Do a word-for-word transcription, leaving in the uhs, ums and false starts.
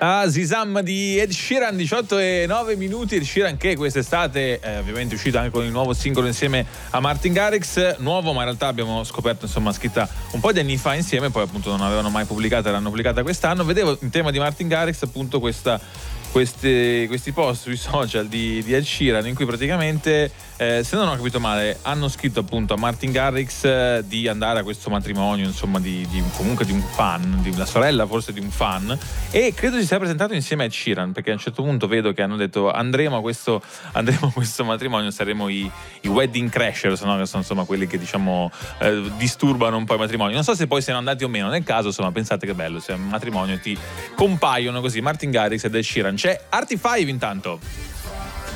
Ah, Zizam di Ed Sheeran, diciotto e nove minuti. Ed Sheeran che quest'estate è ovviamente uscito anche con il nuovo singolo insieme a Martin Garrix, nuovo ma in realtà abbiamo scoperto insomma scritta un po' di anni fa insieme, poi appunto non avevano mai pubblicata, l'hanno pubblicata quest'anno. Vedevo in tema di Martin Garrix appunto questa Questi, questi post sui social di, di Ed Sheeran in cui praticamente eh, se non ho capito male hanno scritto appunto a Martin Garrix eh, di andare a questo matrimonio insomma di, di comunque di un fan, di una sorella forse di un fan, e credo si sia presentato insieme a Ed Sheeran, perché a un certo punto vedo che hanno detto andremo a questo, andremo a questo matrimonio, saremo i, i wedding crashers, no? Che sono insomma quelli che diciamo eh, disturbano un po' i matrimoni. Non so se poi siano andati o meno, nel caso insomma pensate che bello, se è un matrimonio ti compaiono così Martin Garrix ed Ed Sheeran. C'è Artie five intanto.